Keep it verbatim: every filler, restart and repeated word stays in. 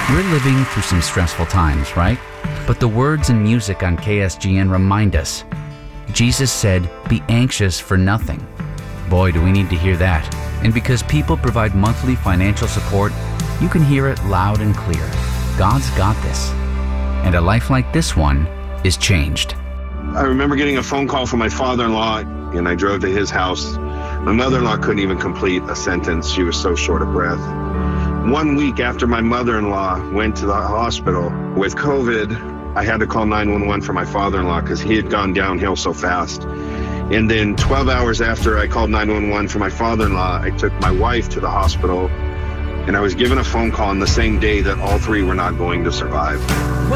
We're living through some stressful times, right? But the words and music on K S G N remind us. Jesus said, "Be anxious for nothing." Boy, do we need to hear that. And because people provide monthly financial support, you can hear it loud and clear. God's got this. And a life like this one is changed. I remember getting a phone call from my father-in-law, and I drove to his house. My mother-in-law couldn't even complete a sentence. She was so short of breath. One week after my mother-in-law went to the hospital with COVID, I had to call nine one one for my father-in-law because he had gone downhill so fast. And then twelve hours after I called nine one one for my father-in-law, I took my wife to the hospital, and I was given a phone call on the same day that all three were not going to survive.